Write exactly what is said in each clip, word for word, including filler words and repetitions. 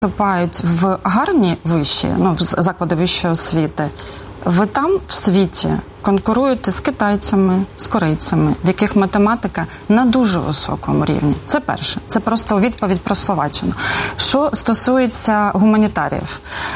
вступають в гарні виші, ну, в заклади вищої освіти, ви там в світі конкуруєте з китайцями, з корейцями, в яких математика на дуже високому рівні. Це перше. Це просто відповідь про Словаччину. Що стосується гуманітаріїв.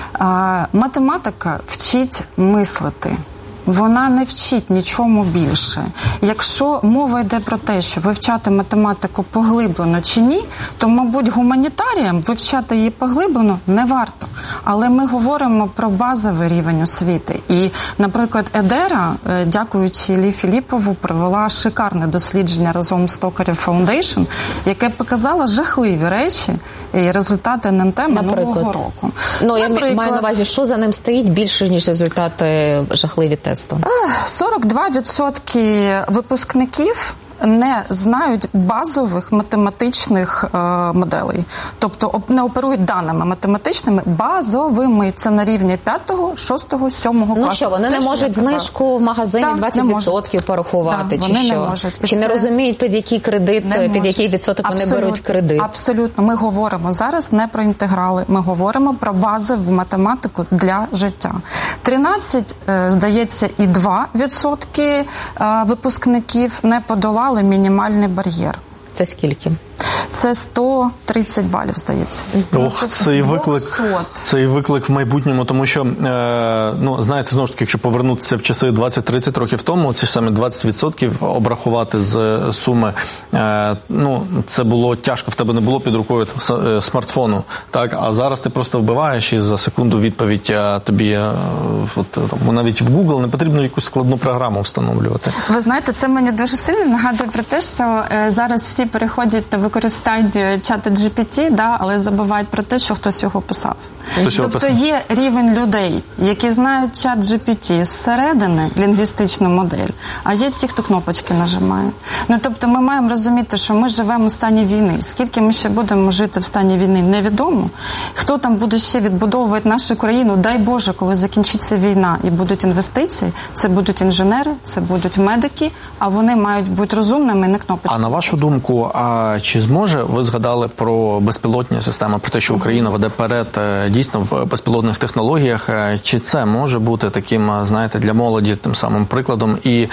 Математика вчить мислити. Вона не вчить нічому більше. Якщо мова йде про те, що вивчати математику поглиблено чи ні, то, мабуть, гуманітаріям вивчати її поглиблено не варто. Але ми говоримо про базовий рівень освіти. І, наприклад, Едера, дякуючи Іллі Філіпову, провела шикарне дослідження разом з Токарєв Foundation, яке показало жахливі речі і результати ен ен те минулого року. Ну, я Наприклад, маю на увазі, що за ним стоїть більше, ніж результати жахливі тести? сорок два відсотки випускників не знають базових математичних е, моделей. Тобто не оперують даними математичними, базовими. Це на рівні п'ятого, шостого, сьомого класу. Ну що, вони Те, не можуть знижку в магазині так, двадцять відсотків порахувати? Так, чи вони що? не можуть. Чи це... не розуміють, під який кредит, не під який відсоток абсолютно, вони беруть кредит? Абсолютно. Ми говоримо зараз не про інтеграли, ми говоримо про базову математику для життя. тринадцять, здається, і два відсотки випускників не подолали мінімальний бар'єр. Це скільки? Це сто тридцять балів, здається. Ох, цей виклик, цей виклик в майбутньому, тому що, е, ну, знаєте, знову ж таки, якщо повернутися в часи двадцять-тридцять років тому, ці ж саме двадцять відсотків обрахувати з суми, е, ну, це було тяжко, в тебе не було під рукою смартфону, так, а зараз ти просто вбиваєш і за секунду відповідь а тобі, е, от, там, навіть в Google не потрібно якусь складну програму встановлювати. Ви знаєте, це мені дуже сильно нагадує про те, що е, зараз всі переходять на використання чата джі пі ті, да, але забувають про те, що хтось його писав. Хтось тобто писав. Є рівень людей, які знають чат джі пі ті зсередини, лінгвістичну модель, а є ті, хто кнопочки нажимає. Ну, тобто ми маємо розуміти, що ми живемо в стані війни. Скільки ми ще будемо жити в стані війни, невідомо. Хто там буде ще відбудовувати нашу країну, дай Боже, коли закінчиться війна і будуть інвестиції, це будуть інженери, це будуть медики, а вони мають бути розумними, не кнопочки. А на вашу думку, а чи зможе, ви згадали про безпілотні системи, про те, що Україна веде перед дійсно в безпілотних технологіях, чи це може бути таким, знаєте, для молоді тим самим прикладом? І,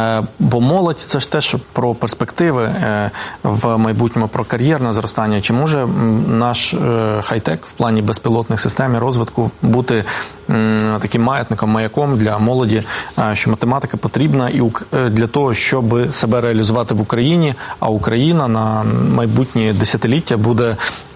бо молодь – це ж теж про перспективи в майбутньому, про кар'єрне зростання. Чи може наш хай-тек в плані безпілотних систем і розвитку бути таким маятником, маяком для молоді, що математика потрібна і для того, щоб себе реалізувати в Україні, а Україна на майбутні десятиліття буде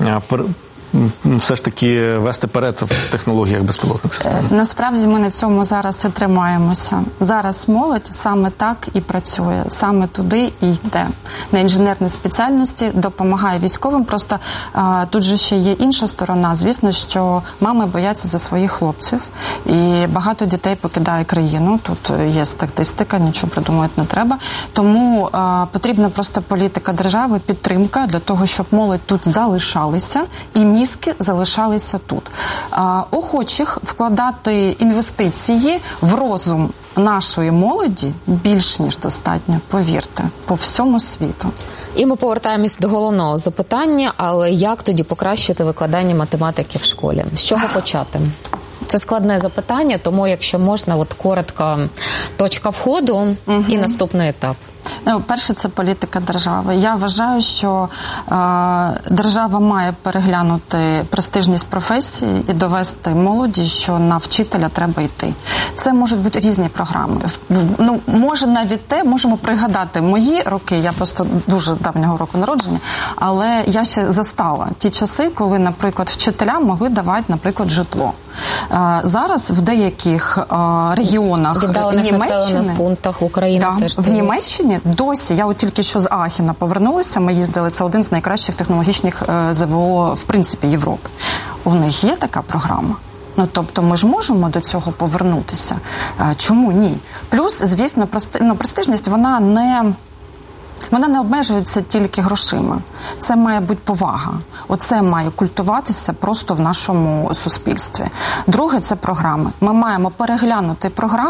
все ж таки вести перед в технологіях безпілотних систем? Насправді ми на цьому зараз і тримаємося. Зараз молодь саме так і працює, саме туди і йде. На інженерній спеціальності допомагає військовим. Просто а, тут же ще є інша сторона. Звісно, що мами бояться за своїх хлопців. І багато дітей покидає країну. Тут є статистика, нічого придумувати не треба. Тому а, потрібна просто політика держави, підтримка для того, щоб молодь тут залишалися і мізки залишалися тут. А, охочих вкладати інвестиції в розум нашої молоді більш ніж достатньо, повірте, по всьому світу. І ми повертаємось до головного запитання, але як тоді покращити викладання математики в школі? З чого почати? Це складне запитання, тому якщо можна, от коротко, точка входу угу. і наступний етап. Ну, перше, це політика держави. Я вважаю, що е, держава має переглянути престижність професії і довести молоді, що на вчителя треба йти. Це можуть бути різні програми. Ну, може навіть те, можемо пригадати мої роки, я просто дуже давнього року народження, але я ще застала ті часи, коли, наприклад, вчителям могли давати, наприклад, житло. Е, зараз в деяких е, регіонах Німеччини, пунктах України да, теж в Німеччині досі, я от тільки що з Ахена повернулася, ми їздили, це один з найкращих технологічних е, зе ве о, в принципі, Європи. У них є така програма. Ну, тобто ми ж можемо до цього повернутися. Е, чому ні? Плюс, звісно, прости, ну, престижність, вона не... Вона не обмежується тільки грошима. Це має бути повага. Оце має культуватися просто в нашому суспільстві. Друге – це програми. Ми маємо переглянути програми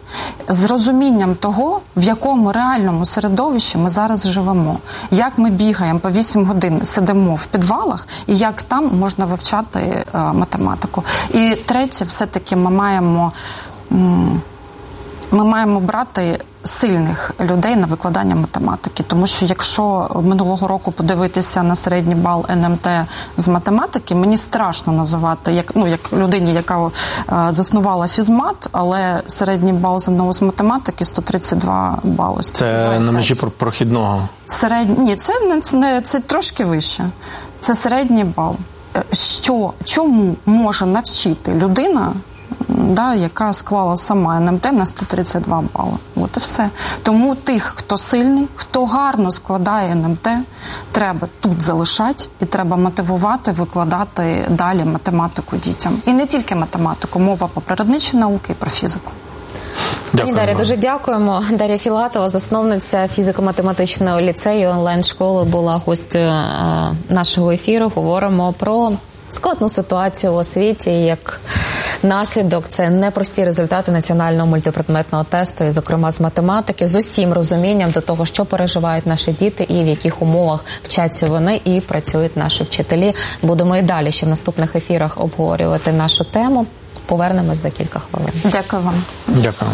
з розумінням того, в якому реальному середовищі ми зараз живемо. Як ми бігаємо по вісім годин, сидимо в підвалах, і як там можна вивчати е, математику. І третє, все-таки ми маємо, м, ми маємо брати сильних людей на викладання математики. Тому що якщо минулого року подивитися на середній бал ен ем те з математики, мені страшно називати, як, ну, як людині, яка е, заснувала фізмат, але середній бал з ен о з математики сто тридцять два бали. Це на межі прохідного? Середній, ні, це, не, не, це трошки вище. Це середній бал. Що, чому може навчити людина, да, яка склала сама ен ем те на сто тридцять два бали. От і все. Тому тих, хто сильний, хто гарно складає ен ем те, треба тут залишати і треба мотивувати, викладати далі математику дітям. І не тільки математику, мова про природничі науки і про фізику. Пані Дар'я, дуже дякуємо. Дар'я Філатова, засновниця фізико-математичного ліцею онлайн-школи, була гостею нашого ефіру. Говоримо про складну ситуацію в освіті, як наслідок це непрості результати національного мультипредметного тесту, і, зокрема, з математики, з усім розумінням до того, що переживають наші діти і в яких умовах вчаться вони і працюють наші вчителі. Будемо і далі ще в наступних ефірах обговорювати нашу тему. Повернемось за кілька хвилин. Дякую вам. Дякую.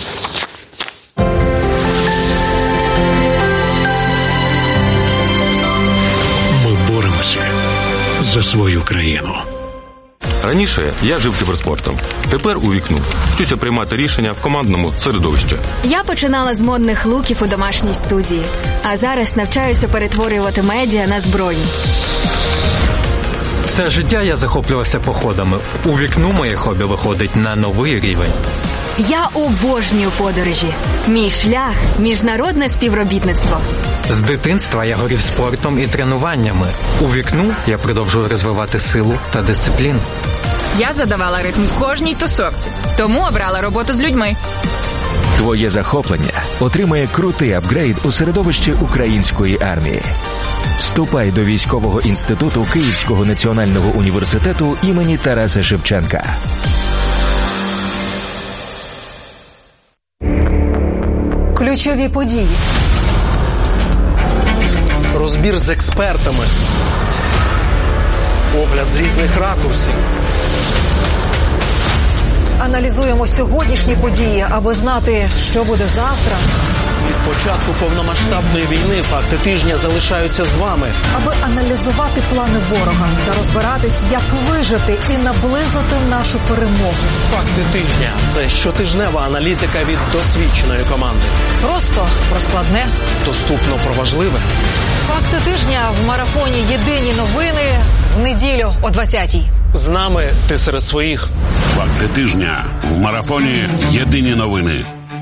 Ми боремося за свою країну. Раніше я жив кіберспортом. Тепер у вікну. Вчуся приймати рішення в командному середовищі. Я починала з модних луків у домашній студії. А зараз навчаюся перетворювати медіа на зброю. Все життя я захоплювався походами. У вікну моє хобі виходить на новий рівень. Я обожнюю подорожі. Мій шлях – міжнародне співробітництво. З дитинства я горів спортом і тренуваннями. У вікну я продовжую розвивати силу та дисципліну. Я задавала ритм кожній тусовці, тому обрала роботу з людьми. Твоє захоплення отримає крутий апгрейд у середовищі української армії. Вступай до військового інституту Київського національного університету імені Тараса Шевченка. Ключові події. Розбір з експертами. Огляд з різних ракурсів. Аналізуємо сьогоднішні події, аби знати, що буде завтра. Від початку повномасштабної війни факти тижня залишаються з вами. Аби аналізувати плани ворога та розбиратись, як вижити і наблизити нашу перемогу. Факти тижня – це щотижнева аналітика від досвідченої команди. Просто про складне. Доступно про важливе. Факти тижня в марафоні «Єдині новини» в неділю о двадцятій. З нами ти серед своїх. Факти тижня в марафоні «Єдині новини».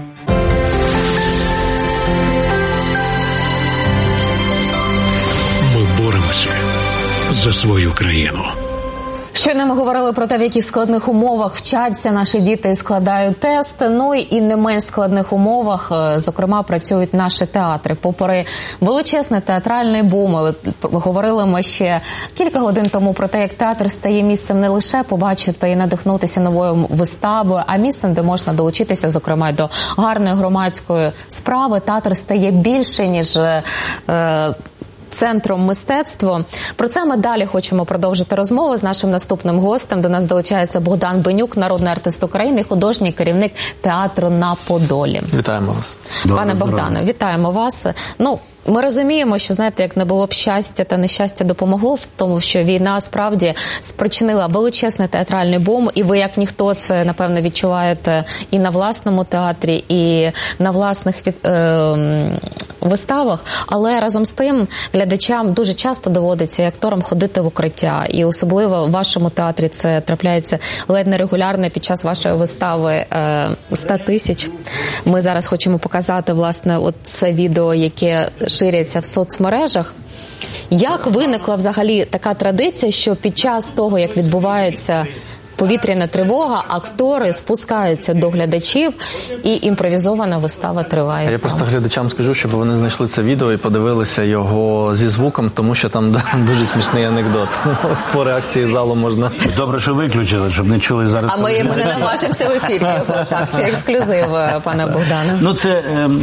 Ми боремося за свою країну. Щойно ми говорили про те, в яких складних умовах вчаться наші діти і складають тест. Ну і не менш складних умовах, зокрема, працюють наші театри. Попри величезний театральний бум, говорили ми ще кілька годин тому про те, як театр стає місцем не лише побачити і надихнутися новою виставою, а місцем, де можна долучитися, зокрема, до гарної громадської справи. Театр стає більше, ніж е, центром мистецтва. Про це ми далі хочемо продовжити розмову з нашим наступним гостем. До нас долучається Богдан Бенюк, народний артист України, художній керівник театру на Подолі. Вітаємо вас. Пане Богдане, вітаємо вас. Ну, ми розуміємо, що, знаєте, як не було б щастя та нещастя допомогло в тому, що війна справді спричинила величезний театральний бум, і ви, як ніхто, це, напевно, відчуваєте і на власному театрі, і на власних від, е, виставах. Але разом з тим глядачам дуже часто доводиться і акторам ходити в укриття. І особливо в вашому театрі це трапляється ледь не регулярно під час вашої вистави е, сто тисяч. Ми зараз хочемо показати, власне, от це відео, яке ширяться в соцмережах. Як виникла взагалі така традиція, що під час того, як відбувається повітряна тривога, актори спускаються до глядачів і імпровізована вистава триває. Я просто глядачам скажу, щоб вони знайшли це відео і подивилися його зі звуком, тому що там дуже смішний анекдот. По реакції залу можна... Добре, що виключили, щоб не чули зараз. А ми йому не наважимося в ефірі. Так, це ексклюзив, пане Богдане. Ну, це,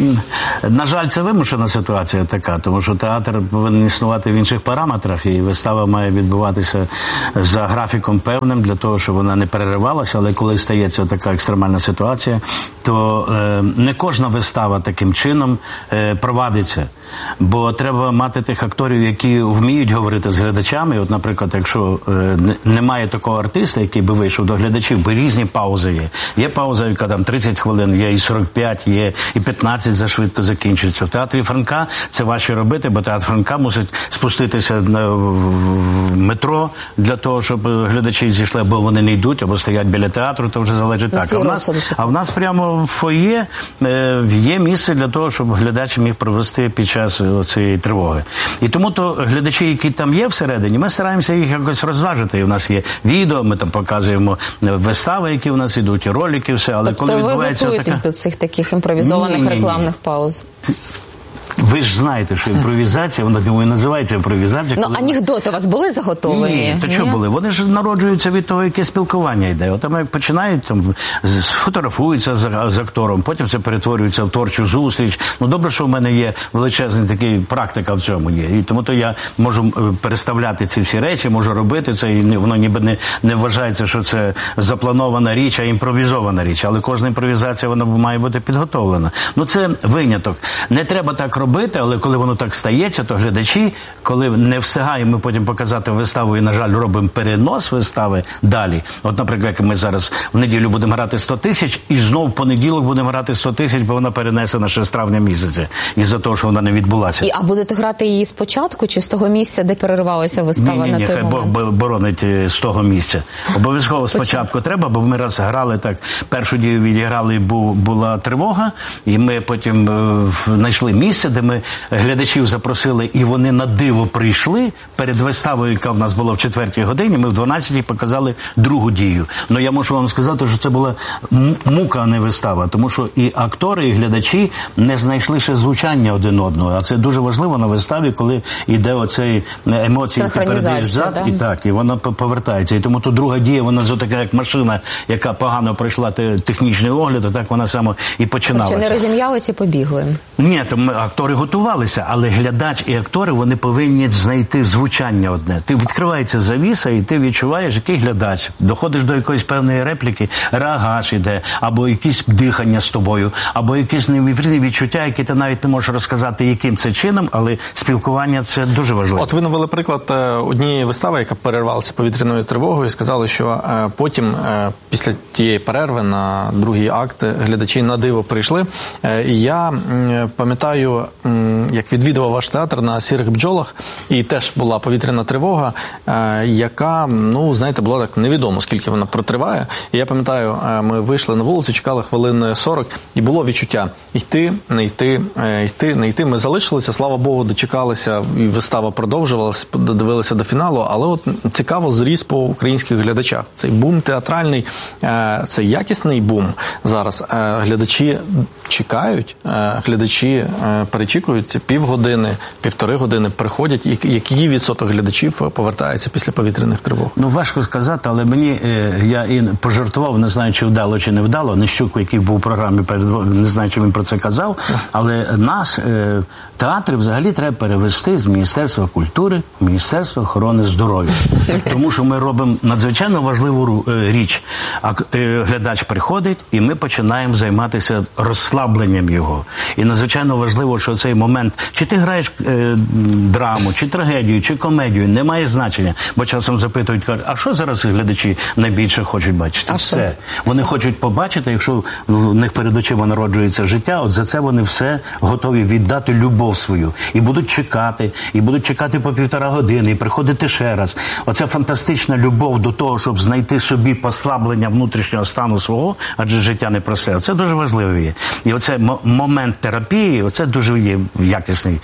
на жаль, це вимушена ситуація така, тому що театр повинен існувати в інших параметрах, і вистава має відбуватися за графіком певним, для того, щоб вона не переривалася, але коли стається така екстремальна ситуація, то не кожна вистава таким чином провадиться. Бо треба мати тих акторів, які вміють говорити з глядачами. От, наприклад, якщо е, немає такого артиста, який би вийшов до глядачів, бо різні паузи є. Є пауза, яка там тридцять хвилин, є і сорок п'ять, є і п'ятнадцять зашвидко закінчується. В театрі Франка це важче робити, бо театр Франка мусить спуститися на, в, в метро для того, щоб глядачі зійшли, або вони не йдуть, або стоять біля театру, то вже залежить так. А в нас, а в нас прямо в фоє е, є місце для того, щоб глядач міг провести під час цієї тривоги. І тому то глядачі, які там є всередині, ми стараємося їх якось розважити. І в нас є відео, ми там показуємо вистави, які в нас ідуть, і ролики, все. Але тобто коли ви відбувається готуєтесь така... до цих таких імпровізованих ні, ні, ні. рекламних пауз? Ви ж знаєте, що імпровізація, вона тому і називається імпровізація. Ну, коли... анекдоти у вас були заготовлені? Ні, то що були? Вони ж народжуються від того, яке спілкування йде. От там як починають, там, фотографуються з, з актором, потім це перетворюється в творчу зустріч. Ну, добре, що в мене є величезна така практика в цьому є. І тому то я можу переставляти ці всі речі, можу робити це, і воно ніби не, не вважається, що це запланована річ, а імпровізована річ. Але кожна імпровізація, вона має бути підготовлена. Ну, це виняток. Не треба так робити, але коли воно так стається, то глядачі, коли не встигаємо ми потім показати виставу і, на жаль, робимо перенос вистави далі. От, наприклад, ми зараз в неділю будемо грати сто тисяч, і знов в понеділок будемо грати сто тисяч, бо вона перенесена ще з травня місяця, із-за того, що вона не відбулася. І, а будете грати її спочатку, чи з того місця, де переривалася вистава ні, ні, на той хай момент? Бог боронить з того місця. Обов'язково спочатку. спочатку треба, бо ми раз грали так, першу дію відіграли, бу, була тривога, і ми потім е, знайшли місце, де ми глядачів запросили, і вони на диво прийшли. Перед виставою, яка в нас була в четвертій годині, ми в дванадцятій показали другу дію. Ну, я можу вам сказати, що це була мука, а не вистава, тому що і актори, і глядачі не знайшли ще звучання один одного. А це дуже важливо на виставі, коли йде оцей емоції, ти передаєш зад, да? І так, і вона повертається. І тому то друга дія, вона zo така, як машина, яка погано пройшла технічний огляд, а так вона саме і починалася. Чи не розім'ялися і побігли? Ні, там актори готувалися, але глядач і актори, вони повинні знайти звучання одне. Ти відкривається завіса, і ти відчуваєш, який глядач. Доходиш до якоїсь певної репліки, реагаж іде, або якісь дихання з тобою, або якісь невірні відчуття, які ти навіть не можеш розказати, яким це чином, але спілкування – це дуже важливо. От ви навели приклад однієї вистави, яка перервалася повітряною тривогою, і сказали, що потім, після тієї перерви на другий акт, глядачі на диво прийшли. І я пам'ятаю, як відвідував ваш театр на «Сірих бджолах», і теж була повітряна тривога, яка, ну, знаєте, була так невідомо, скільки вона протриває. І я пам'ятаю, ми вийшли на вулицю, чекали хвилин сорок, і було відчуття йти, не йти, йти, не йти. Ми залишилися, слава Богу, дочекалися, і вистава продовжувалася, додивилися до фіналу, але от цікаво зріс по українських глядачах. Цей бум театральний, це якісний бум зараз. Глядачі чекають, глядачі перечікуються півгодини, півтори години приходять. І який відсоток глядачів повертається після повітряних тривог? Ну, важко сказати, але мені, я і пожартував, не знаю, чи вдало, чи не вдало, Нищук, який був у програмі, не знаю, чи він про це казав, але наш театр взагалі треба перевести з Міністерства культури в Міністерство охорони здоров'я. Тому що ми робимо надзвичайно важливу річ. Глядач приходить, і ми починаємо займатися розслабленням його. І надзвичайно важливо, що цей момент, чи ти граєш е, драму, чи трагедію, чи комедію, не має значення. Бо часом запитують, кажуть, а що зараз глядачі найбільше хочуть бачити? А все. Все. Вони хочуть побачити, якщо в них перед очима народжується життя, от за це вони все готові віддати любов свою. І будуть чекати, і будуть чекати по півтора години, і приходити ще раз. Оця фантастична любов до того, щоб знайти собі послаблення внутрішнього стану свого, адже життя не просте. Це дуже важливо є. І оце момент терапії, оце дуже є якісний.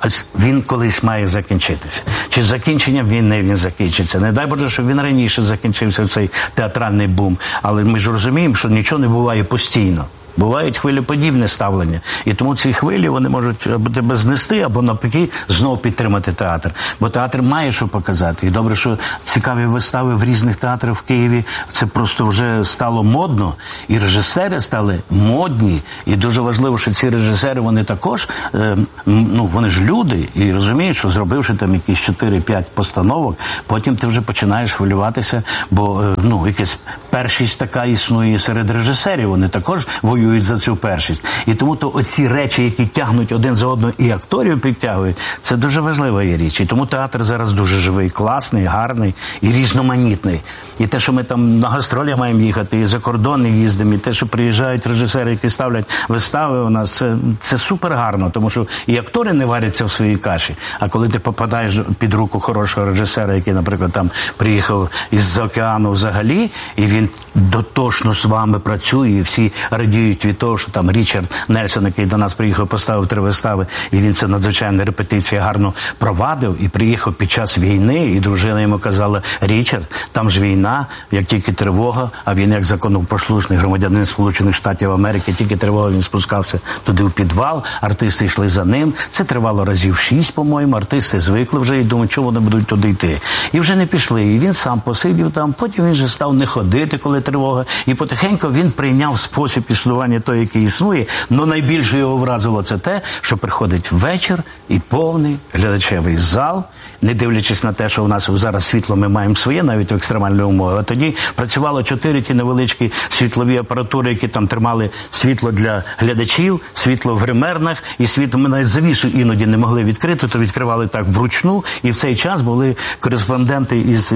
Він колись має закінчитися. Чи з закінченням війни він закінчиться? Не дай Боже, щоб він раніше закінчився, цей театральний бум. Але ми ж розуміємо, що нічого не буває постійно. Бувають хвилеподібне ставлення. І тому ці хвилі, вони можуть або тебе знести, або навпаки знову підтримати театр. Бо театр має що показати. І добре, що цікаві вистави в різних театрах в Києві, це просто вже стало модно. І режисери стали модні. І дуже важливо, що ці режисери, вони також, е, ну, вони ж люди. І розуміють, що зробивши там якісь чотири-п'ять постановок, потім ти вже починаєш хвилюватися, бо, е, ну, якась першість така існує серед режисерів. Вони також воюють за цю першість. І тому то оці речі, які тягнуть один за одного і акторів підтягують, це дуже важлива є річ. І тому театр зараз дуже живий, класний, гарний і різноманітний. І те, що ми там на гастролі маємо їхати, і за кордон їздимо, і те, що приїжджають режисери, які ставлять вистави у нас, це, це супер гарно, тому що і актори не варяться в своїй каші. А коли ти попадаєш під руку хорошого режисера, який, наприклад, там приїхав із-за океану взагалі, і він дотошно з вами працює, і всі радіють від того, що там Річард Нельсон, який до нас приїхав, поставив три вистави, і він це надзвичайна репетиція гарно провадив, і приїхав під час війни, і дружина йому казала: Річард, там ж війна, як тільки тривога, а він як законопослушний громадянин Сполучених Штатів Америки, тільки тривога, він спускався туди в підвал, артисти йшли за ним, це тривало разів шість, по-моєму, артисти звикли вже і думають, чому вони будуть туди йти. І вже не пішли, і він сам посидів там, потім він же став не ходити, коли тривога, і потихеньку він прийняв спосіб існування той, який існує, але найбільше його вразило це те, що приходить вечір і повний глядачевий зал, не дивлячись на те, що у нас зараз світло ми маємо своє, навіть в екстремальні умови. А тоді працювало чотири ті невеличкі світлові апаратури, які там тримали світло для глядачів, світло в гримернах, і світло, ми навіть завісу іноді не могли відкрити, то відкривали так вручну, і в цей час були кореспонденти із,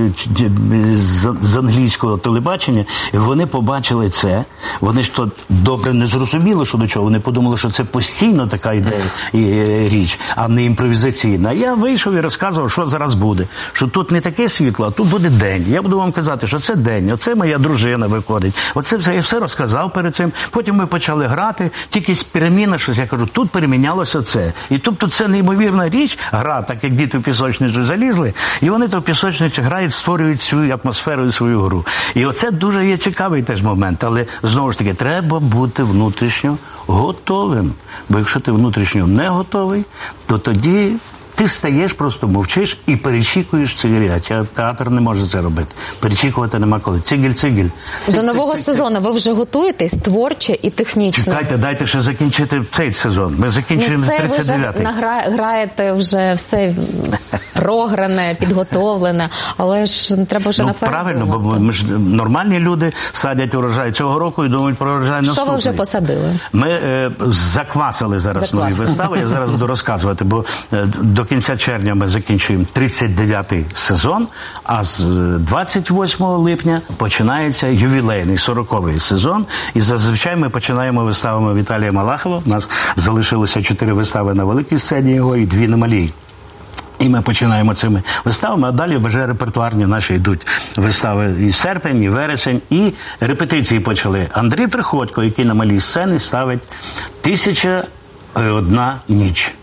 з, з англійського телебачення, і вони побачили це, вони ж то добре не зрозуміли, що до чого, вони подумали, що це постійно така ідея і річ, а не імпровізаційна. Я вийшов і розказував, що зараз буде, що тут не таке світло, а тут буде день. Я буду вам казати, що це день, оце моя дружина виходить. Оце все, я все розказав перед цим. Потім ми почали грати, тільки переміна щось, я кажу, тут перемінялося це. І тобто це неймовірна річ, гра, так як діти в пісочницю залізли, і вони то в пісочниці грають, створюють свою атмосферу і свою гру. І оце дуже є цікавий теж момент, але знову ж таки, треба бути внутрішньо готовим. Бо якщо ти внутрішньо не готовий, то тоді ти стаєш, просто мовчиш і перечікуєш цигель. А театр не може це робити. Перечікувати нема коли. Цигель-цигель. До нового сезону ви вже готуєтесь творчо і технічно? Чекайте, дайте ще закінчити цей сезон. Ми закінчуємо ну, тридцять дев'ятий. Це ви вже граєте вже все програне, підготовлене, але ж треба вже ну, наперед правильно, думати. Бо ми ж нормальні люди садять урожай цього року і думають про урожай наступний. Що ви вже посадили? Ми е, заквасили зараз Заквасили. нові вистави. Я зараз буду розказувати, бо е, до кінця червня ми закінчуємо тридцять дев'ятий сезон, а з двадцять восьмого липня починається ювілейний сороковий сезон. І зазвичай ми починаємо виставами Віталія Малахова. У нас залишилося чотири вистави на великій сцені його і дві на малій. І ми починаємо цими виставами, а далі вже репертуарні наші йдуть вистави і серпень, і вересень, і репетиції почали. Андрій Приходько, який на малій сцені ставить «Тисяча і одна ніч».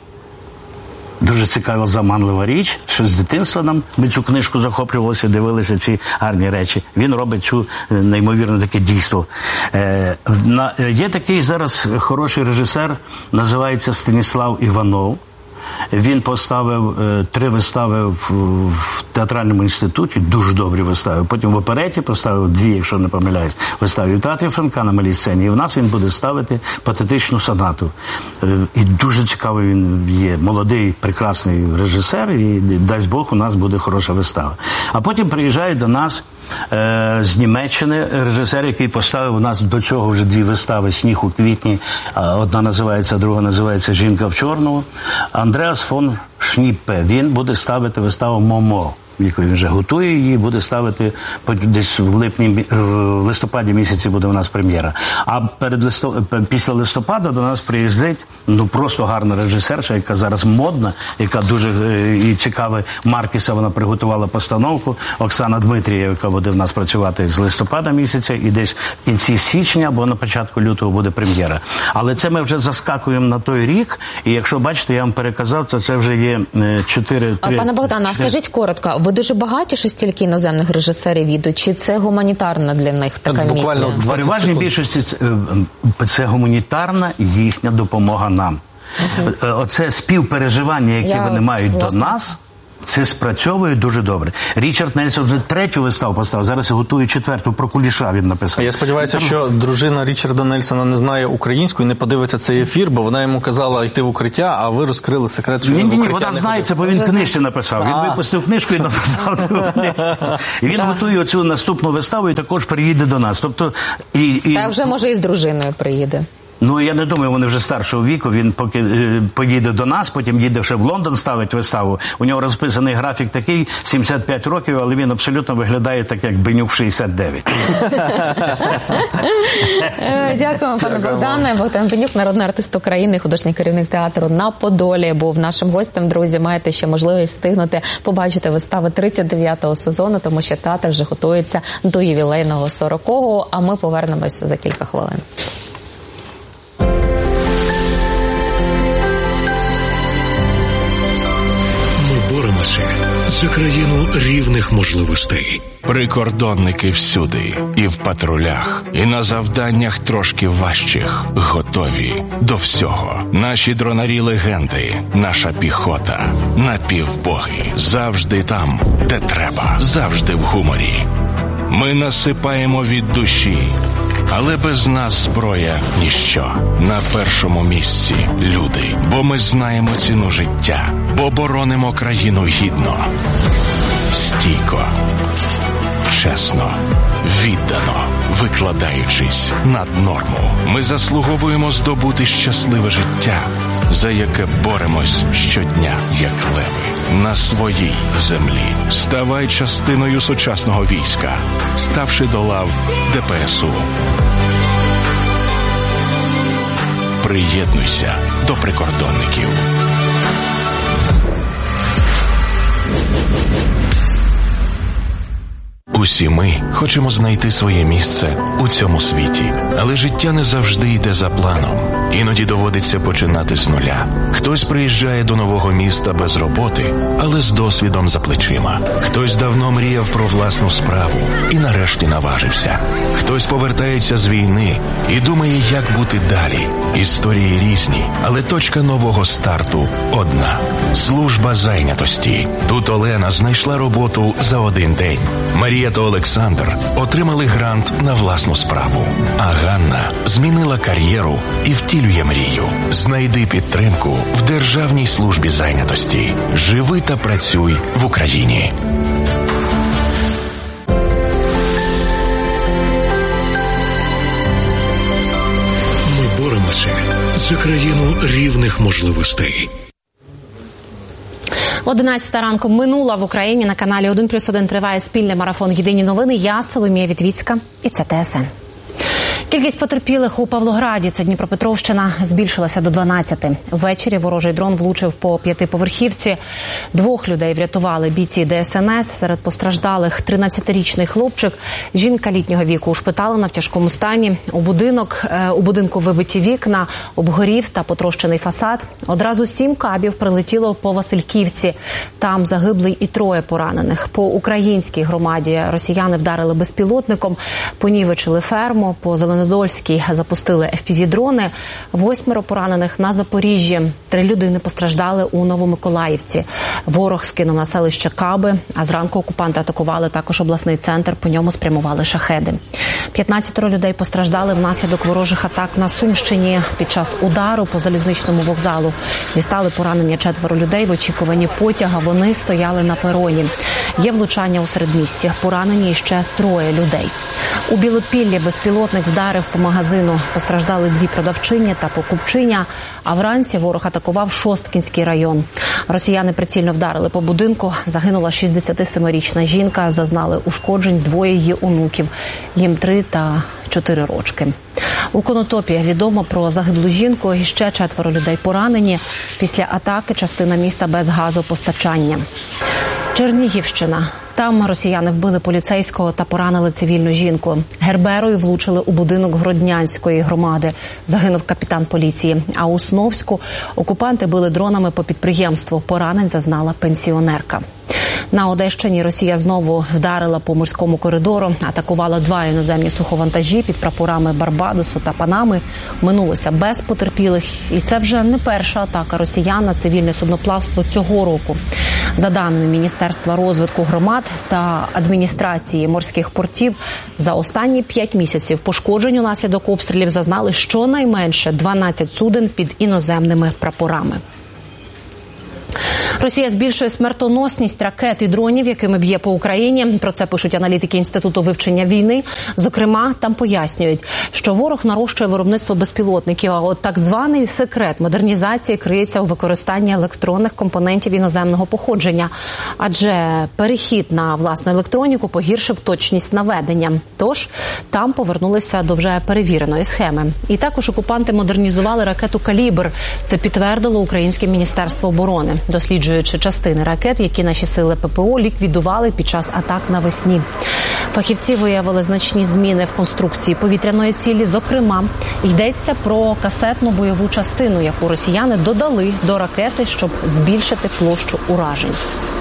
Дуже цікава, заманлива річ. Ще з дитинства нам ми цю книжку захоплювалися, дивилися ці гарні речі. Він робить цю неймовірне таке дійство. Е, на, є такий зараз хороший режисер, називається Станіслав Іванов. Він поставив е, три вистави в, в театральному інституті, дуже добрі вистави. Потім в опереті поставив дві, якщо не помиляюсь, вистави в театрі Франка на малій сцені. І в нас він буде ставити патетичну сонату. Е, і дуже цікавий він є. Молодий, прекрасний режисер, і дасть Бог, у нас буде хороша вистава. А потім приїжджає до нас е, з Німеччини режисер, який поставив у нас до цього вже дві вистави «Сніг у квітні». Одна називається, друга називається «Жінка в чорному». Андреас фон Шніппе. Він буде ставити виставу «Момо». яку він вже готує її, буде ставити десь в липні, в листопаді місяці буде у нас прем'єра. А перед листопад, після листопада до нас приїздить, ну, просто гарна режисерша, яка зараз модна, яка дуже і цікава. Маркіса вона приготувала постановку. Оксана Дмитрієва, яка буде в нас працювати з листопада місяця, і десь в кінці січня або на початку лютого буде прем'єра. Але це ми вже заскакуємо на той рік, і якщо бачите, я вам переказав, то це вже є чотири... Пане Богдане, а скажіть коротко, ви дуже багаті, що стільки іноземних режисерів їдуть, чи це гуманітарна для них така місія? В переважній більшості це гуманітарна їхня допомога нам. Uh-huh. Оце співпереживання, яке Я, вони мають власне. до нас, це спрацьовує дуже добре. Річард Нельсон вже третю виставу поставив, зараз готує четверту, про Куліша він написав. Я сподіваюся, Там... що дружина Річарда Нельсона не знає українську і не подивиться цей ефір, бо вона йому казала йти в укриття, а ви розкрили секрет, що ні, він в укриття не ходив. Вона знає це, бо він книжці написав. Він випустив книжку і написав цю книжку. І він готує оцю наступну виставу і також приїде до нас. Тобто, і, і... Та вже, може, і з дружиною приїде. Ну, я не думаю, вони вже старшого віку, він поки е, поїде до нас, потім їде ще в Лондон ставить виставу. У нього розписаний графік такий, сімдесят п'ять років, але він абсолютно виглядає так, як Бенюк шістдесят дев'ять. Дякуємо, пане Богдане. Богдан Бенюк, народний артист України, художній керівник театру на Подолі, був нашим гостем. Друзі, маєте ще можливість встигнути побачити вистави тридцять дев'ятого сезону, тому що театр вже готується до ювілейного сорокового, а ми повернемося за кілька хвилин. Боремося за країну рівних можливостей. Прикордонники всюди, і в патрулях, і на завданнях трошки важчих, готові до всього. Наші дронарі-легенди, наша піхота, напівбоги, завжди там, де треба, завжди в гуморі. Ми насипаємо від душі, але без нас зброя – ніщо. На першому місці – люди, бо ми знаємо ціну життя, бо боронимо країну гідно, стійко, чесно, віддано, викладаючись над норму. Ми заслуговуємо здобути щасливе життя, за яке боремось щодня, як леви. На своїй землі. Ставай частиною сучасного війська, ставши до лав Де Пе Ес У. Приєднуйся до прикордонників. Усі ми хочемо знайти своє місце у цьому світі, але життя не завжди йде за планом. Іноді доводиться починати з нуля. Хтось приїжджає до нового міста без роботи, але з досвідом за плечима. Хтось давно мріяв про власну справу і нарешті наважився. Хтось повертається з війни і думає, як бути далі. Історії різні, але точка нового старту одна – служба зайнятості. Тут Олена знайшла роботу за один день. Марія та Олександр отримали грант на власну справу. А Ганна змінила кар'єру і втілює мрію. Знайди підтримку в Державній службі зайнятості. Живи та працюй в Україні. Ми боремося за країну рівних можливостей. одинадцята ранку минула в Україні. На каналі один плюс один триває спільний марафон «Єдині новини». Я Соломія Вітвіцька, і це Те Ес Ен. Кількість потерпілих у Павлограді, це Дніпропетровщина, збільшилася до дванадцяти. Ввечері ворожий дрон влучив по п'ятиповерхівці. Двох людей врятували бійці Де Ес Ен Ес. Серед постраждалих тринадцятирічний хлопчик. Жінка літнього віку ушпиталена в тяжкому стані. У будинок, у будинку вибиті вікна, обгорів та потрощений фасад. Одразу сім кабів прилетіло по Васильківці. Там загибли і троє поранених. По українській громаді росіяни вдарили безпілотником, понівечили ферму, по Зеленодольській запустили еф пі ві-дрони. Восьмеро поранених на Запоріжжі. Три людини постраждали у Новомиколаївці. Ворог скинув на селище Каби, а зранку окупанти атакували також обласний центр, по ньому спрямували шахеди. п'ятнадцятеро людей постраждали внаслідок ворожих атак на Сумщині. Під час удару по залізничному вокзалу дістали поранення четверо людей в очікуванні потяга. Вони стояли на пероні. Є влучання у середмісті. Поранені ще троє людей. У Білопіллі безпілотник вдарив по магазину. Постраждали дві продавчині та покупчиня, а вранці ворог атакував Шосткінський район. Росіяни прицільно вдарили по будинку. Загинула шістдесятисемирічна жінка, зазнали ушкоджень двоє її онуків. Їм три та чотири рочки. У Конотопі відомо про загиблу жінку і ще четверо людей поранені. Після атаки частина міста без газопостачання. Чернігівщина. Там росіяни вбили поліцейського та поранили цивільну жінку. Герберою влучили у будинок Гроднянської громади. Загинув капітан поліції. А у Сновську окупанти били дронами по підприємству. Поранень зазнала пенсіонерка. На Одещині Росія знову вдарила по морському коридору, атакувала два іноземні суховантажі під прапорами Барбадосу та Панами. Минулося без потерпілих. І це вже не перша атака росіян на цивільне судноплавство цього року. За даними Міністерства розвитку громад та адміністрації морських портів, за останні п'ять місяців пошкоджень унаслідок обстрілів зазнали щонайменше дванадцять суден під іноземними прапорами. Росія збільшує смертоносність ракет і дронів, якими б'є по Україні. Про це пишуть аналітики Інституту вивчення війни. Зокрема, там пояснюють, що ворог нарощує виробництво безпілотників, а от так званий секрет модернізації криється у використанні електронних компонентів іноземного походження. Адже перехід на власну електроніку погіршив точність наведення. Тож, там повернулися до вже перевіреної схеми. І також окупанти модернізували ракету «Калібр». Це підтвердило Українське Міністерство оборони, досліджуючи частини ракет, які наші сили ППО ліквідували під час атак навесні. Фахівці виявили значні зміни в конструкції повітряної цілі. Зокрема, йдеться про касетну бойову частину, яку росіяни додали до ракети, щоб збільшити площу уражень.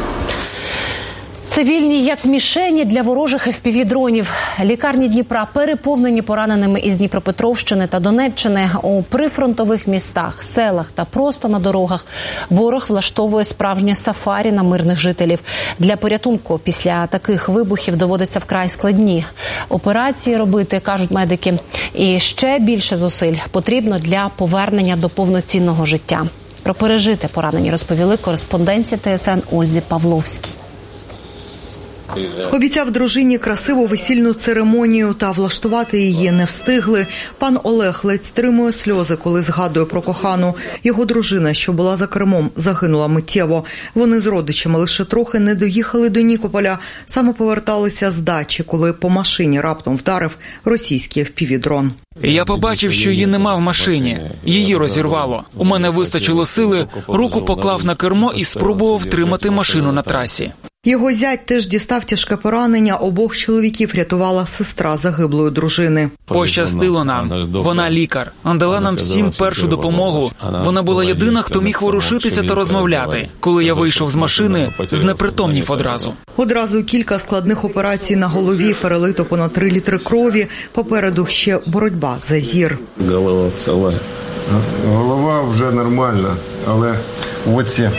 Цивільні як мішені для ворожих еф пі ві-дронів. Лікарні Дніпра переповнені пораненими із Дніпропетровщини та Донеччини. У прифронтових містах, селах та просто на дорогах ворог влаштовує справжнє сафарі на мирних жителів. Для порятунку після таких вибухів доводиться вкрай складні операції робити, кажуть медики. І ще більше зусиль потрібно для повернення до повноцінного життя. Про пережите поранені розповіли кореспонденція те ес ен Ользі Павловській. Обіцяв дружині красиву весільну церемонію, та влаштувати її не встигли. Пан Олег ледь стримує сльози, коли згадує про кохану. Його дружина, що була за кермом, загинула миттєво. Вони з родичами лише трохи не доїхали до Нікополя. Саме поверталися з дачі, коли по машині раптом вдарив російський еф пі ві-дрон. Я побачив, що її нема в машині. Її розірвало. У мене вистачило сили, руку поклав на кермо і спробував втримати машину на трасі. Його зять теж дістав тяжке поранення. Обох чоловіків рятувала сестра загиблої дружини. Пощастило нам. Вона лікар. Надала нам всім першу допомогу. Вона була єдина, хто міг ворушитися та розмовляти. Коли я вийшов з машини, знепритомнів одразу. Одразу кілька складних операцій на голові, перелито понад три літри крові. Попереду ще боротьба за зір. Голова ціла. Голова вже нормальна, але в оці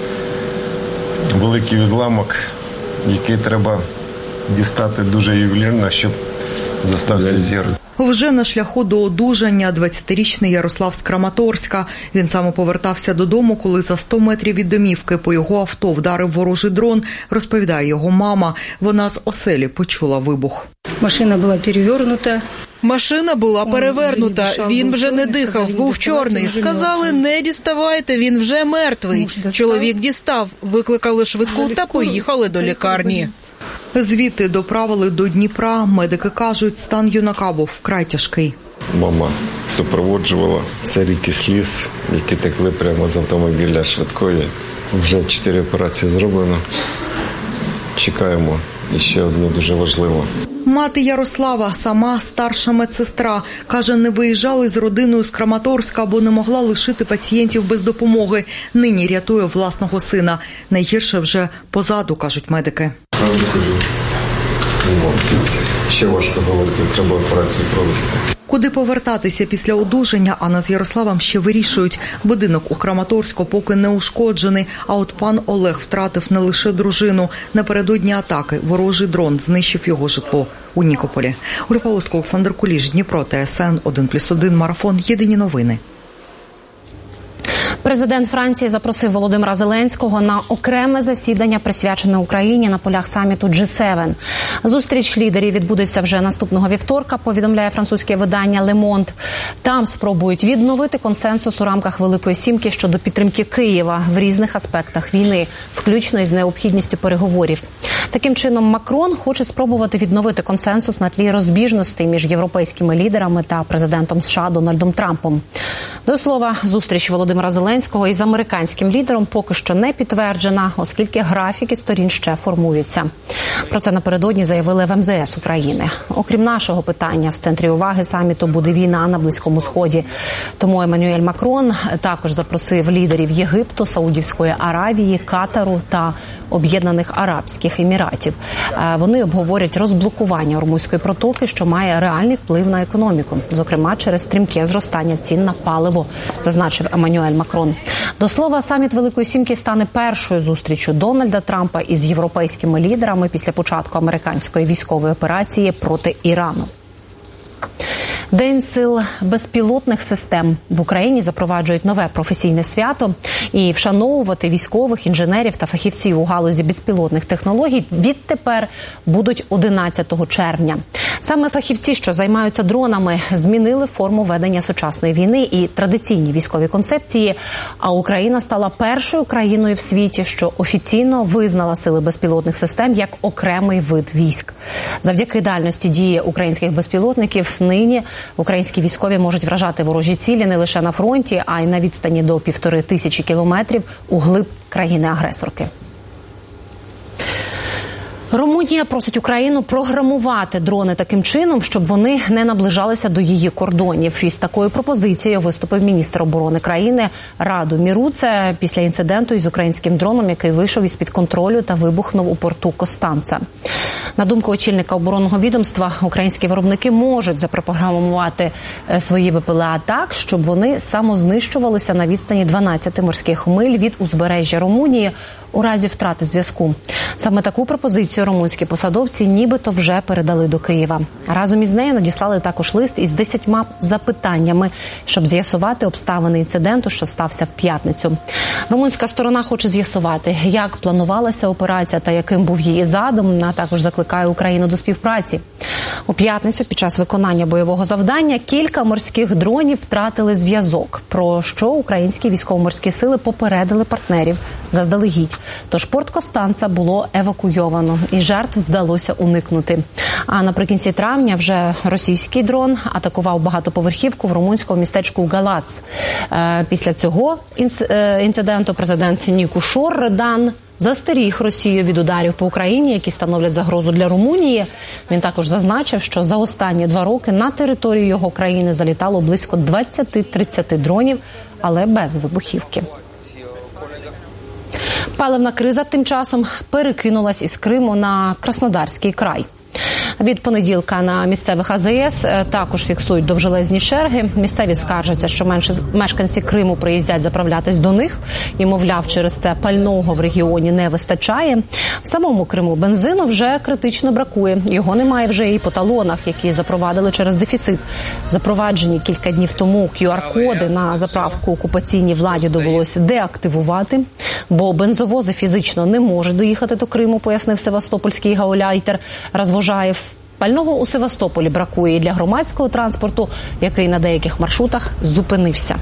великий відламок, який треба дістати дуже ювелірно, щоб зостався зір. Вже на шляху до одужання двадцятирічний Ярослав з Краматорська. Він саме повертався додому, коли за сто метрів від домівки по його авто вдарив ворожий дрон, розповідає його мама. Вона з оселі почула вибух. Машина була перевернута. Машина була перевернута, він вже не дихав, був чорний. Сказали, не діставайте, він вже мертвий. Чоловік дістав, викликали швидку та поїхали до лікарні. Звідти доправили до Дніпра. Медики кажуть, стан юнака був вкрай тяжкий. Мама супроводжувала. Це ріки сліз, які текли прямо з автомобіля швидкої. Вже чотири операції зроблено. Чекаємо. І ще одне дуже важливо. Мати Ярослава, сама старша медсестра, каже, не виїжджали з родиною з Краматорська, бо не могла лишити пацієнтів без допомоги. Нині рятує власного сина. Найгірше вже позаду, кажуть медики. Правду кажу. Ще важко говорити, треба операцію провести. Куди повертатися після одужання, Анна з Ярославом ще вирішують. Будинок у Краматорську поки не ушкоджений, а от пан Олег втратив не лише дружину. Напередодні атаки ворожий дрон знищив його житло у Нікополі. Ольга Павловська, Олександр Куліш, Дніпро, те ес ен, один плюс один, марафон, єдині новини. Президент Франції запросив Володимира Зеленського на окреме засідання, присвячене Україні на полях саміту джі севен. Зустріч лідерів відбудеться вже наступного вівторка, повідомляє французьке видання «Ле Монд». Там спробують відновити консенсус у рамках Великої Сімки щодо підтримки Києва в різних аспектах війни, включно із необхідністю переговорів. Таким чином, Макрон хоче спробувати відновити консенсус на тлі розбіжностей між європейськими лідерами та президентом США Дональдом Трампом. До слова, зустріч Володимира Зеленського із американським лідером поки що не підтверджена, оскільки графіки сторін ще формуються. Про це напередодні заявили в ем зе ес України. Окрім нашого питання, в центрі уваги саміту буде війна на Близькому Сході. Тому Еммануель Макрон також запросив лідерів Єгипту, Саудівської Аравії, Катару та Об'єднаних Арабських Еміратів. Вони обговорять розблокування Ормузької протоки, що має реальний вплив на економіку, зокрема через стрімке зростання цін на паливо, зазначив Еммануель Макрон. До слова, саміт Великої Сімки стане першою зустрічю Дональда Трампа із європейськими лідерами після початку американської військової операції проти Ірану. День сил безпілотних систем. В Україні запроваджують нове професійне свято, і вшановувати військових, інженерів та фахівців у галузі безпілотних технологій відтепер будуть одинадцятого червня. Саме фахівці, що займаються дронами, змінили форму ведення сучасної війни і традиційні військові концепції, а Україна стала першою країною в світі, що офіційно визнала сили безпілотних систем як окремий вид військ. Завдяки дальності дії українських безпілотників нині українські військові можуть вражати ворожі цілі не лише на фронті, а й на відстані до півтори тисячі кілометрів у глиб країни-агресорки. Румунія просить Україну програмувати дрони таким чином, щоб вони не наближалися до її кордонів. Із такою пропозицією виступив міністр оборони країни Раду Міруце після інциденту із українським дроном, який вийшов із-під контролю та вибухнув у порту Костанца. На думку очільника оборонного відомства, українські виробники можуть запрограмувати свої БПЛА так, щоб вони самознищувалися на відстані дванадцяти морських миль від узбережжя Румунії у разі втрати зв'язку. Саме таку пропозицію румунські посадовці нібито вже передали до Києва. Разом із нею надіслали також лист із десятьма запитаннями, щоб з'ясувати обставини інциденту, що стався в п'ятницю. Румунська сторона хоче з'ясувати, як планувалася операція та яким був її задум, а також закликає Україну до співпраці. У п'ятницю під час виконання бойового завдання кілька морських дронів втратили зв'язок, про що українські військово-морські сили попередили партнерів заздалегідь. Тож порт Костанца було евакуйовано і жертв вдалося уникнути. А наприкінці травня вже російський дрон атакував багатоповерхівку в румунському містечку Галац. Після цього інциденту президент Нікушор Редан застеріг Росію від ударів по Україні, які становлять загрозу для Румунії. Він також зазначив, що за останні два роки на територію його країни залітало близько двадцять-тридцять дронів, але без вибухівки. Паливна криза тим часом перекинулась із Криму на Краснодарський край. Від понеділка на місцевих а зе ес також фіксують довжелезні черги. Місцеві скаржаться, що менше мешканці Криму приїздять заправлятись до них і, мовляв, через це пального в регіоні не вистачає. В самому Криму бензину вже критично бракує. Його немає вже і по талонах, які запровадили через дефіцит. Запроваджені кілька днів тому кю ар-коди на заправку окупаційній владі довелося деактивувати, бо бензовози фізично не можуть доїхати до Криму, пояснив севастопольський гауляйтер Розвожаєв. Пального у Севастополі бракує і для громадського транспорту, який на деяких маршрутах зупинився.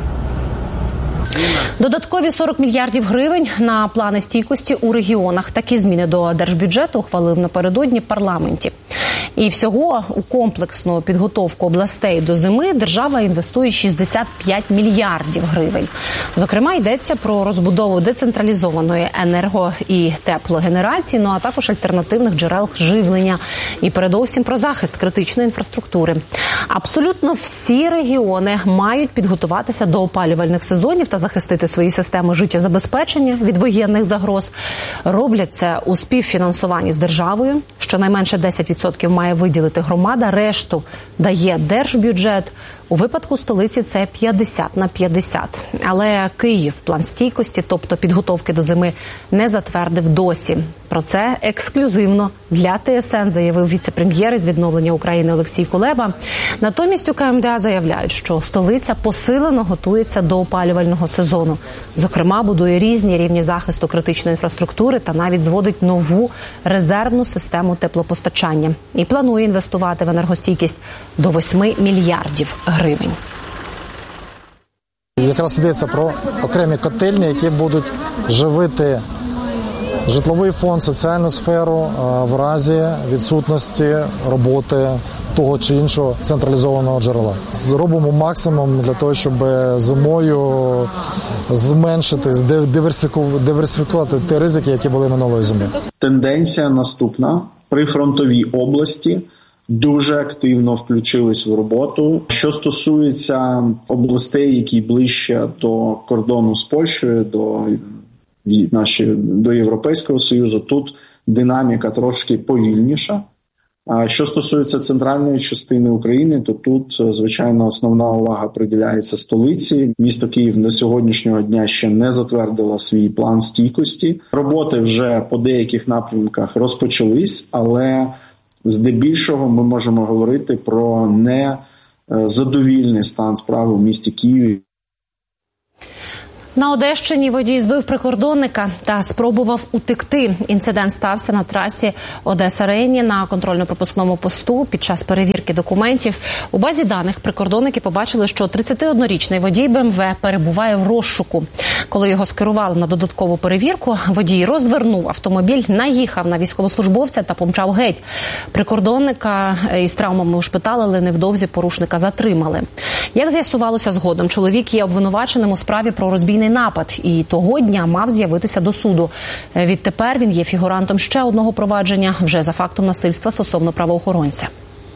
Додаткові сорок мільярдів гривень на плани стійкості у регіонах. Такі зміни до держбюджету ухвалив напередодні в парламенті. І всього у комплексну підготовку областей до зими держава інвестує шістдесят п'ять мільярдів гривень. Зокрема, йдеться про розбудову децентралізованої енерго- і теплогенерації, ну а також альтернативних джерел живлення і передовсім про захист критичної інфраструктури. Абсолютно всі регіони мають підготуватися до опалювальних сезонів та захистити свої системи життєзабезпечення від воєнних загроз. Роблять це у співфінансуванні з державою. Щонайменше десять відсотків має виділити громада, решту дає держбюджет. У випадку столиці це п'ятдесят на п'ятдесят. Але Київ план стійкості, тобто підготовки до зими, не затвердив досі. Про це ексклюзивно для ТСН заявив віце-прем'єр із відновлення України Олексій Кулеба. Натомість у КМДА заявляють, що столиця посилено готується до опалювального сезону. Зокрема, будує різні рівні захисту критичної інфраструктури та навіть зводить нову резервну систему теплопостачання. І планує інвестувати в енергостійкість до восьми мільярдів гривень. Якраз йдеться про окремі котельні, які будуть живити житловий фонд, соціальну сферу в разі відсутності роботи того чи іншого централізованого джерела. Зробимо максимум для того, щоб зимою зменшити, диверсифікувати ті ризики, які були минулої зими. Тенденція наступна. Прифронтові області дуже активно включились в роботу. Що стосується областей, які ближче до кордону з Польщею, до наші до Європейського Союзу, тут динаміка трошки повільніша. А що стосується центральної частини України, то тут, звичайно, основна увага приділяється столиці. Місто Київ до сьогоднішнього дня ще не затвердило свій план стійкості. Роботи вже по деяких напрямках розпочались, але здебільшого ми можемо говорити про незадовільний стан справи в місті Києві. На Одещині водій збив прикордонника та спробував утекти. Інцидент стався на трасі Одеса-Рейні на контрольно-пропускному посту під час перевірки документів. У базі даних прикордонники побачили, що тридцятиоднорічний водій БМВ перебуває в розшуку. Коли його скерували на додаткову перевірку, водій розвернув автомобіль, наїхав на військовослужбовця та помчав геть. Прикордонника із травмами ушпиталили, невдовзі порушника затримали. Як з'ясувалося згодом, чоловік є обвинуваченим у справі про розбійний напад і того дня мав з'явитися до суду. Відтепер він є фігурантом ще одного провадження вже за фактом насильства стосовно правоохоронця.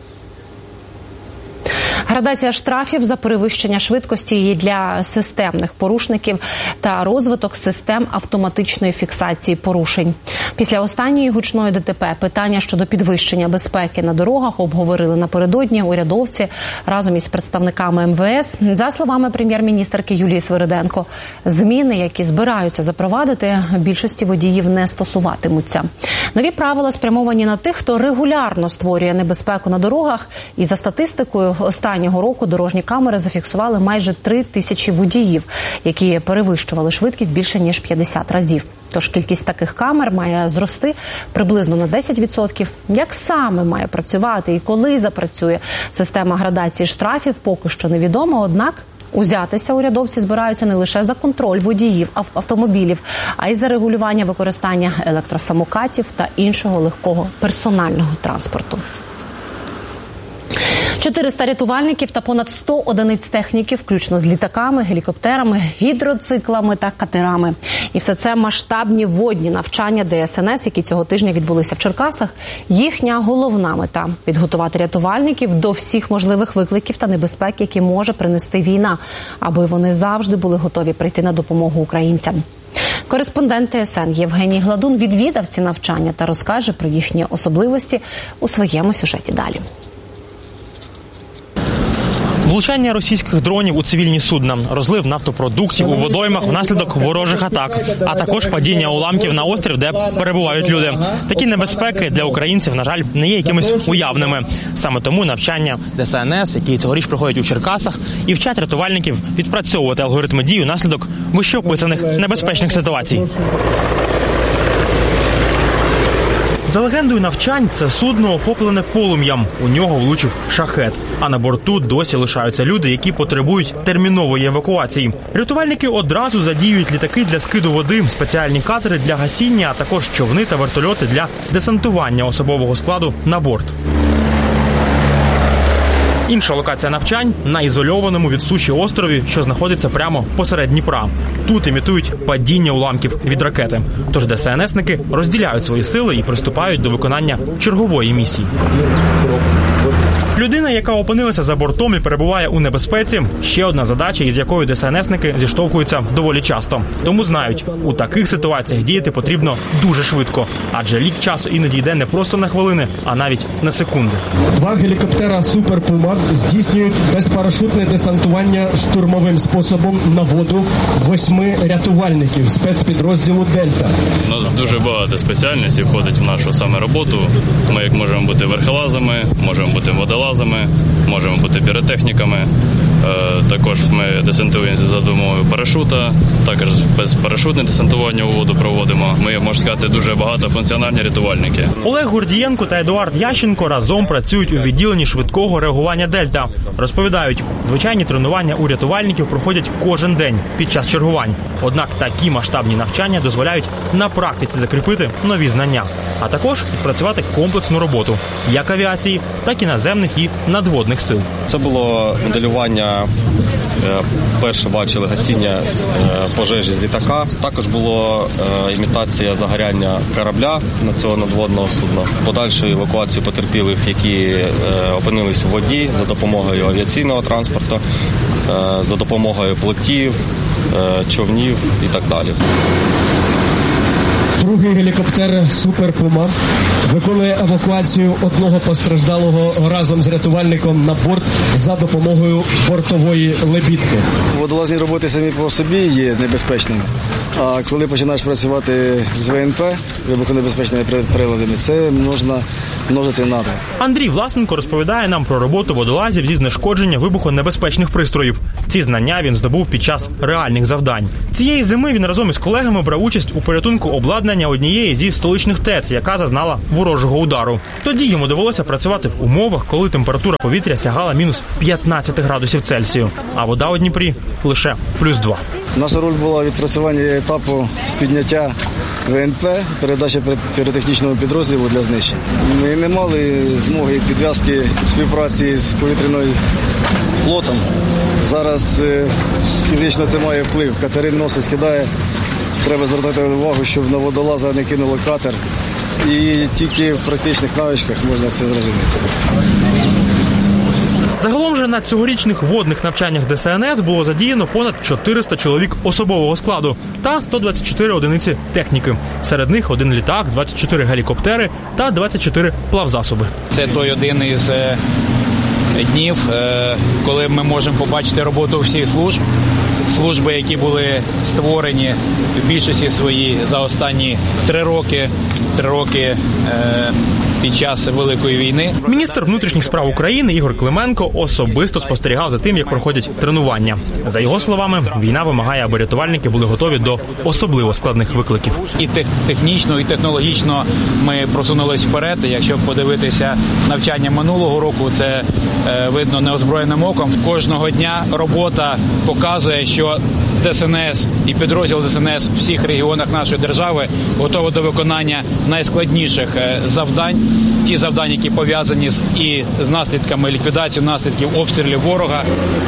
Градація штрафів за перевищення швидкості є для системних порушників та розвиток систем автоматичної фіксації порушень. Після останньої гучної ДТП питання щодо підвищення безпеки на дорогах обговорили напередодні урядовці разом із представниками ем ве ес. За словами прем'єр-міністерки Юлії Свириденко, зміни, які збираються запровадити, більшості водіїв не стосуватимуться. Нові правила спрямовані на тих, хто регулярно створює небезпеку на дорогах. І за статистикою останнього року дорожні камери зафіксували майже три тисячі водіїв, які перевищували швидкість більше ніж п'ятдесят разів. Тож кількість таких камер має зрости приблизно на десять відсотків. Як саме має працювати і коли запрацює система градації штрафів, поки що невідомо, однак узятися урядовці збираються не лише за контроль водіїв автомобілів, а й за регулювання використання електросамокатів та іншого легкого персонального транспорту. чотириста рятувальників та понад сто одиниць техніки, включно з літаками, гелікоптерами, гідроциклами та катерами. І все це масштабні водні навчання де ес ен ес, які цього тижня відбулися в Черкасах. Їхня головна мета – підготувати рятувальників до всіх можливих викликів та небезпек, які може принести війна, аби вони завжди були готові прийти на допомогу українцям. Кореспондент те ес ен Євгеній Гладун відвідав ці навчання та розкаже про їхні особливості у своєму сюжеті далі. Влучання російських дронів у цивільні судна, розлив нафтопродуктів у водоймах внаслідок ворожих атак, а також падіння уламків на острів, де перебувають люди. Такі небезпеки для українців, на жаль, не є якимись уявними. Саме тому навчання де ес ен ес, які цьогоріч проходять у Черкасах, і вчать рятувальників відпрацьовувати алгоритми дій унаслідок вищеописаних небезпечних ситуацій. За легендою навчань, це судно охоплене полум'ям. У нього влучив шахет. А на борту досі лишаються люди, які потребують термінової евакуації. Рятувальники одразу задіюють літаки для скиду води, спеціальні катери для гасіння, а також човни та вертольоти для десантування особового складу на борт. Інша локація навчань – на ізольованому від суші острові, що знаходиться прямо посеред Дніпра. Тут імітують падіння уламків від ракети. Тож де ес ен есники розділяють свої сили і приступають до виконання чергової місії. Людина, яка опинилася за бортом і перебуває у небезпеці – ще одна задача, із якою ДСНСники зіштовхуються доволі часто. Тому знають, у таких ситуаціях діяти потрібно дуже швидко, адже лік часу іноді йде не просто на хвилини, а навіть на секунди. Два гелікоптера «Супер Пума» здійснюють безпарашутне десантування штурмовим способом на воду восьми рятувальників спецпідрозділу «Дельта». У нас дуже багато спеціальностей входить в нашу саме роботу. Ми як можемо бути верхолазами, можемо бути водолазами, можемо бути піротехніками. Також ми десантуємося за допомогою парашута, також безпарашутне десантування у воду проводимо. Ми, можна сказати, дуже багатофункціональні рятувальники. Олег Гордієнко та Едуард Ященко разом працюють у відділенні швидкого реагування «Дельта». Розповідають, звичайні тренування у рятувальників проходять кожен день під час чергувань. Однак такі масштабні навчання дозволяють на практиці закріпити нові знання, а також відпрацювати комплексну роботу як авіації, так і наземних і надводних сил. Це було моделювання, перше бачили гасіння пожежі з літака, також було імітація загоряння корабля на цього надводного судна, подальшу евакуацію потерпілих, які опинились в воді за допомогою авіаційного транспорту, за допомогою плотів, човнів і так далі. Другий гелікоптер «Супер Пума» виконує евакуацію одного постраждалого разом з рятувальником на борт за допомогою бортової лебідки. Водолазні роботи самі по собі є небезпечними, а коли починаєш працювати з ВНП, вибухонебезпечними приладами, це можна множити на два. Андрій Власенко розповідає нам про роботу водолазів зі знешкодження вибухонебезпечних пристроїв. Ці знання він здобув під час реальних завдань. Цієї зими він разом із колегами брав участь у порятунку обладнання однієї зі столичних ТЕЦ, яка зазнала ворожого удару. Тоді йому довелося працювати в умовах, коли температура повітря сягала мінус п'ятнадцять градусів Цельсію, а вода у Дніпрі лише плюс два. Наша роль була відпрацювання етапу з підняття ВНП, передача піротехнічного підрозділу для знищення. Ми не мали змоги підв'язки співпраці з повітряною флотом. Зараз фізично це має вплив. Катери носить, кидає. Треба звертати увагу, щоб на водолаза не кинуло катер. І тільки в практичних навичках можна це зрозуміти. Загалом же на цьогорічних водних навчаннях ДСНС було задіяно понад чотириста чоловік особового складу та сто двадцять чотири одиниці техніки. Серед них один літак, двадцять чотири гелікоптери та двадцять чотири плавзасоби. Це той один із днів, коли ми можемо побачити роботу всіх служб. Служби, які були створені в більшості своїй за останні три роки, три роки е, під час Великої війни. Міністр внутрішніх справ України Ігор Клименко особисто спостерігав за тим, як проходять тренування. За його словами, війна вимагає, аби рятувальники були готові до особливо складних викликів. І технічно, і технологічно ми просунулись вперед. Якщо подивитися навчання минулого року, це е, видно неозброєним оком. В кожного дня робота показує, що ДСНС і підрозділ ДСНС в всіх регіонах нашої держави готові до виконання найскладніших завдань. Ті завдання, які пов'язані з, і з наслідками ліквідації наслідків обстрілів ворога.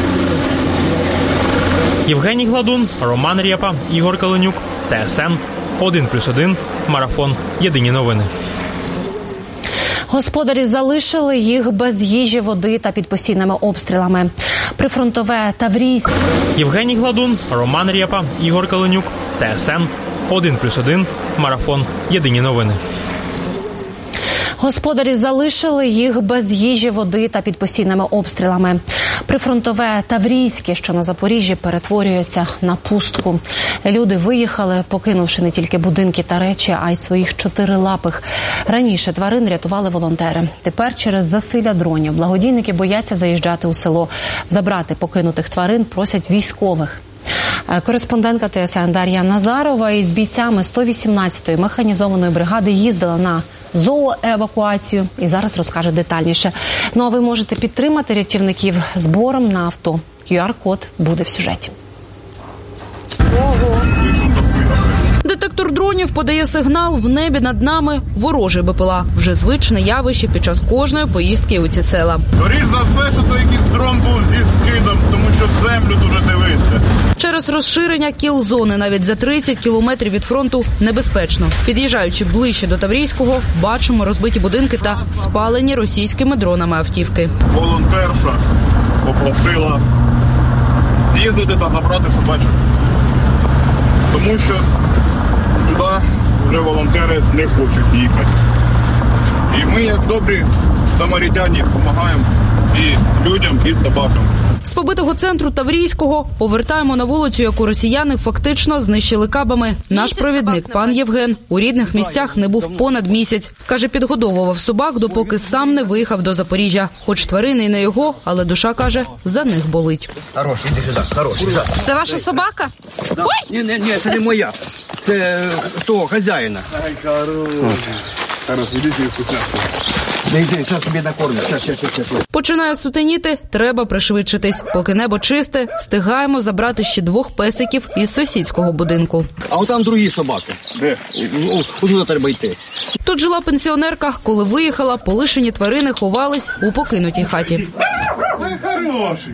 Євгеній Гладун, Роман Рєпа, Ігор Каленюк, ТСН, один плюс один, Марафон, Єдині новини. Господарі залишили їх без їжі, води та під постійними обстрілами. Прифронтове Таврійське. Євгеній Гладун, Роман Рєпа, Ігор Каленюк, ТСН, один плюс один, Марафон, Єдині новини. Господарі залишили їх без їжі, води та під постійними обстрілами. Прифронтове Таврійське, що на Запоріжжі, перетворюється на пустку. Люди виїхали, покинувши не тільки будинки та речі, а й своїх чотирилапих. Раніше тварин рятували волонтери. Тепер через засилля дронів благодійники бояться заїжджати у село. Забрати покинутих тварин просять військових. Кореспондентка ТСН Дар'я Назарова із бійцями сто вісімнадцятої механізованої бригади їздила на зооевакуацію і зараз розкаже детальніше. Ну а ви можете підтримати рятівників збором на авто. ку ар код буде в сюжеті. Детектор Інструктор дронів подає сигнал, в небі над нами ворожий БПЛА. Вже звичне явище під час кожної поїздки у ці села. Скоріш за все, що то якийсь дрон був зі скидом, тому що землю дуже дивився. Через розширення кіл-зони навіть за тридцять кілометрів від фронту небезпечно. Під'їжджаючи ближче до Таврійського, бачимо розбиті будинки та спалені російськими дронами автівки. Волонтерша попросила їздити та забрати собачок. Тому що туди вже волонтери не хочуть їхати. І ми, як добрі самарітяні, допомагаємо і людям, і собакам. З побитого центру Таврійського повертаємо на вулицю, яку росіяни фактично знищили кабами. Наш провідник, пан Євген, у рідних місцях не був понад місяць. Каже, підгодовував собак, допоки сам не виїхав до Запоріжжя. Хоч тварини й не його, але душа, каже, за них болить. Хорош, іди сюди, хорош. Це ваша собака? Да. Ой! Ні, ні, ні, це не моя. Це того, хазяїна. Ай, хорош. Хорош, іди сюди, вкусняшку. Не йди, зараз тобі накормлю. Щас, щас, щас, щас. Починає сутеніти, треба пришвидшитись. Поки небо чисте, встигаємо забрати ще двох песиків із сусідського будинку. А от там другі собаки. Де? Куди треба йти? Тут жила пенсіонерка. Коли виїхала, полишені тварини ховались у покинутій хаті. Ай, хороший.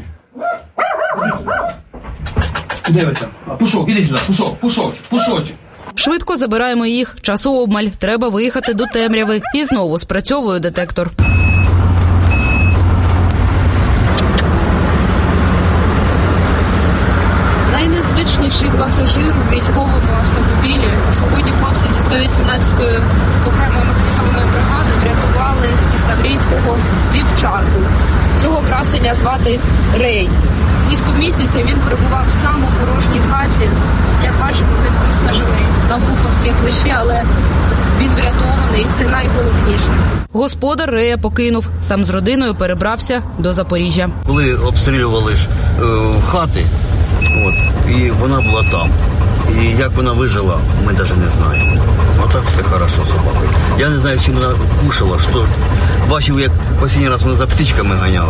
Де ви там? Пушок, іди сюди, пушок, пушок, пушочок. Швидко забираємо їх. Часу обмаль. Треба виїхати до темряви. І знову спрацьовує детектор. Найнезвичніший пасажир у військовому автомобілі. Сьогодні хлопці зі сто вісімнадцятої окремої механізованої бригади врятували із Таврійського вівчарку. Цього красення звати Рей. Близько місяця він перебував сам у порожній хаті. Як бачимо, він виснажений, на вухах є клещі, але він врятований, це найголовніше. Господар Рея покинув, сам з родиною перебрався до Запоріжжя. Коли обстрілювали ж е, хати, от, і вона була там. І як вона вижила, ми навіть не знаємо. А так все хорошо з собакою. Я не знаю, чим вона кушала, що бачив, як останній раз вона за птичками ганяла.